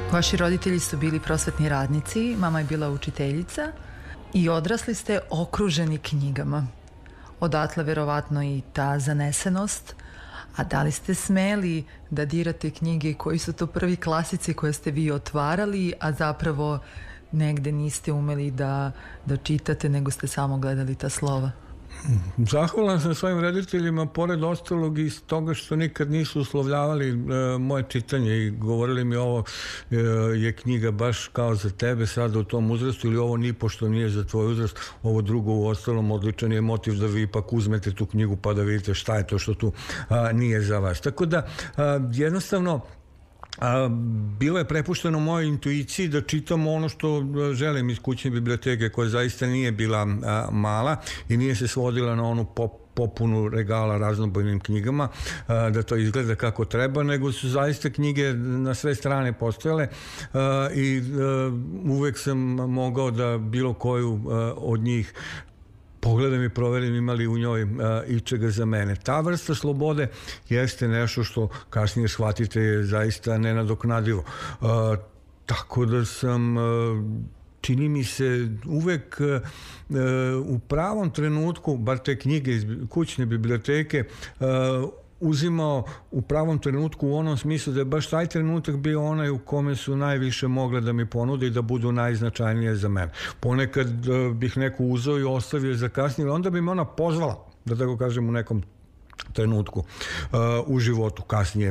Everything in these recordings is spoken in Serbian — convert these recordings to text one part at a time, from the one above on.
Vaši roditelji su bili prosvetni radnici, mama je bila učiteljica i odrasli ste okruženi knjigama. Odatle verovatno i ta zanesenost. A da li ste smeli da dirate knjige koji su to prvi klasici koje ste vi otvarali, a zapravo negde niste umeli da čitate, nego ste samo gledali ta slova? Zahvalan sam svojim rediteljima, pored ostalog iz toga što nikad nisu uslovljavali moje čitanje i govorili mi ovo je knjiga baš kao za tebe sada u tom uzrastu, ili ovo ni pošto nije za tvoj uzrast, ovo drugo u ostalom odličan je motiv da vi ipak uzmete tu knjigu pa da vidite šta je to što tu nije za vas. Tako da jednostavno bilo je prepušteno mojoj intuiciji da čitam ono što želim iz kućne biblioteke, koja zaista nije bila mala i nije se svodila na onu popunu regala raznobojnim knjigama, da to izgleda kako treba, nego su zaista knjige na sve strane postojale i uvek sam mogao da bilo koju od njih pogledam i proverim imali u njoj ičega za mene. Ta vrsta slobode jeste nešto što kasnije shvatite je zaista nenadoknadivo. Tako da sam, čini mi se, uvek u pravom trenutku, bar te knjige iz kućne biblioteke, uzimao u pravom trenutku u onom smislu da je baš taj trenutak bio onaj u kome su najviše mogle da mi ponude i da budu najznačajnije za mene. Ponekad bih neku uzeo i ostavio za kasnije, onda bi me ona pozvala, da tako kažem, u nekom trenutku u životu kasnije.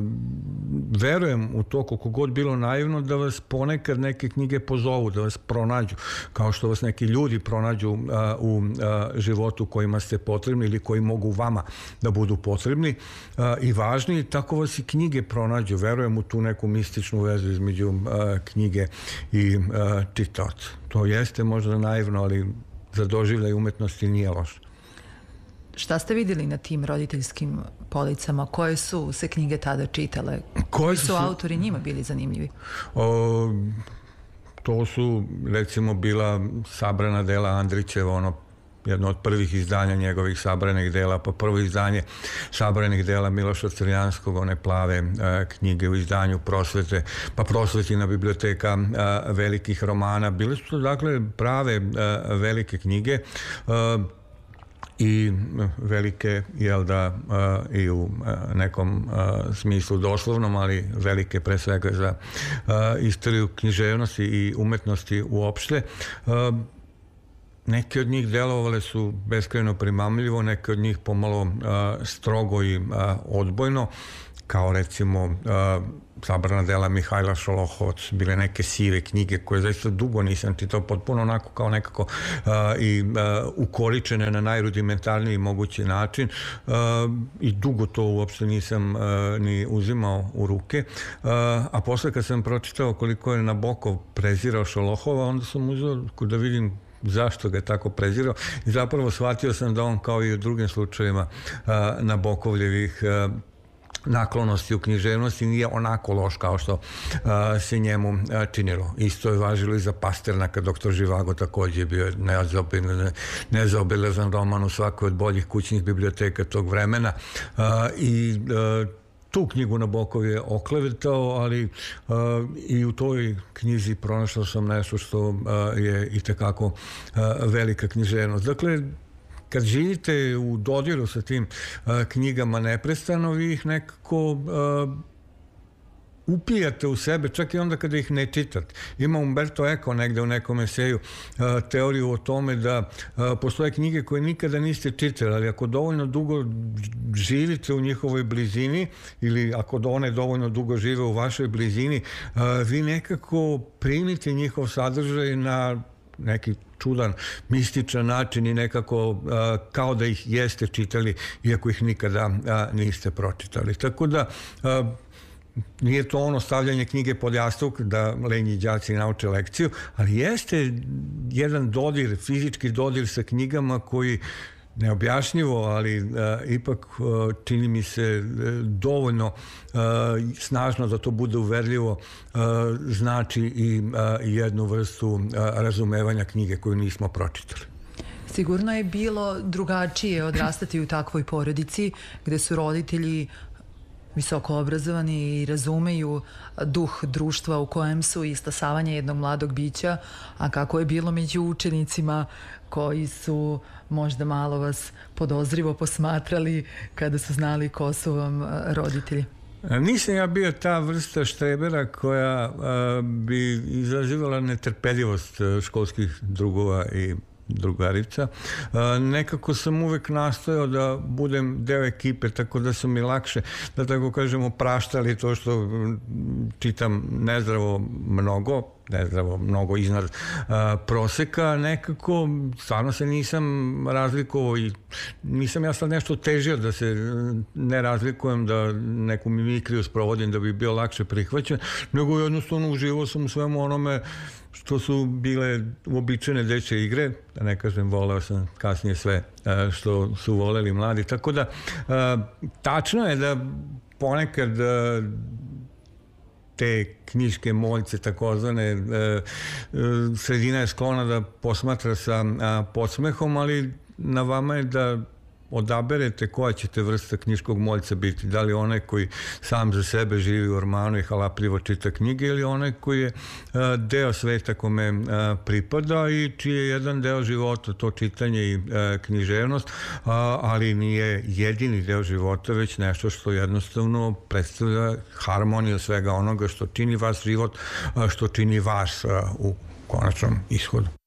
Verujem u to, koliko god bilo naivno, da vas ponekad neke knjige pozovu, da vas pronađu, kao što vas neki ljudi pronađu u životu kojima ste potrebni ili koji mogu vama da budu potrebni i važni, tako vas i knjige pronađu. Verujem u tu neku mističnu vezu između knjige i čitaoca. To jeste možda naivno, ali za doživljaj umetnosti nije loše. Šta ste vidjeli na tim roditeljskim policama? Koje su se knjige tada čitale? Koji su autori njima bili zanimljivi? To su, recimo, bila sabrana dela Andrićeva, jedno od prvih izdanja njegovih sabranih dela, pa prvo izdanje sabranih dela Miloša Crnjanskog, one plave knjige u izdanju Prosvete, pa Prosvetina biblioteka velikih romana. Bile su to, dakle, prave velike knjige, i velike, jel da, i u nekom smislu doslovnom, ali velike pre svega za istoriju književnosti i umetnosti uopšte. Neke od njih delovale su beskrajno primamljivo, neke od njih pomalo strogo i odbojno, kao recimo sabrana dela Mihajla Šolohovac, bile neke sive knjige koje zaista dugo nisam čitao, potpuno onako kao nekako i ukoričene na najrudimentarniji mogući način i dugo to uopšte nisam ni uzimao u ruke, a posle kad sam pročitao koliko je Nabokov prezirao Šolohova, onda sam uzeo da vidim zašto ga je tako prezirao i zapravo shvatio sam da on, kao i u drugim slučajevima Nabokovljevih naklonosti u književnosti, nije onako loš kao što se njemu činilo. Isto je važilo i za Pasternaka. Doktor Živago takođe je bio nezaobilazan roman u svakoj od boljih kućnih biblioteka tog vremena i tu knjigu Nabokov je oklevetao, ali i u toj knjizi pronašao sam nešto što je i tekako velika književnost. Dakle, kad živite u dodiru sa tim knjigama neprestano, vi ih nekako upijate u sebe, čak i onda kada ih ne čitate. Ima Umberto Eco negde u nekom eseju teoriju o tome da postoje knjige koje nikada niste čitali, ali ako dovoljno dugo živite u njihovoj blizini ili ako one dovoljno dugo žive u vašoj blizini, vi nekako primite njihov sadržaj na neki čudan, mističan način i nekako kao da ih jeste čitali, iako ih nikada niste pročitali. Tako da nije to ono stavljanje knjige pod jastuk da lenji đaci nauče lekciju, ali jeste jedan dodir, fizički dodir sa knjigama koji neobjašnjivo, ali ipak čini mi se dovoljno snažno da to bude uverljivo, znači i jednu vrstu razumevanja knjige koju nismo pročitali. Sigurno je bilo drugačije odrastati u takvoj porodici gde su roditelji visoko obrazovani i razumeju duh društva u kojem su i stasavanje jednog mladog bića, a kako je bilo među učenicima koji su možda malo vas podozrivo posmatrali kada su znali ko su vam roditelji? Nisam ja bio ta vrsta štrebera koja bi izazivala netrpeljivost školskih drugova i drugarica. Nekako sam uvek nastojao da budem deo ekipe, tako da su mi lakše, da tako kažemo, praštali to što čitam nezdravo mnogo iznad proseka. Nekako stvarno se nisam razlikovao i nisam ja sad nešto težio da se ne razlikujem, da neku mimikriju sprovodim da bi bio lakše prihvaćen, nego jednostavno uživao sam u svemu onome što su bile uobičajene dečje igre, da ne kažem, voleo sam kasnije sve što su voleli mladi. Tako da, tačno je da ponekad te knjiške moljce, takozvane, sredina je sklona da posmatra sa podsmehom, ali na vama je da odaberete koja ćete vrsta knjiškog moljca biti. Da li onaj koji sam za sebe živi u ormanu i halapljivo čita knjige, ili onaj koji je deo sveta kome pripada i čiji je jedan deo života to čitanje i književnost, ali nije jedini deo života, već nešto što jednostavno predstavlja harmoniju svega onoga što čini vaš život, što čini vas u konačnom ishodu.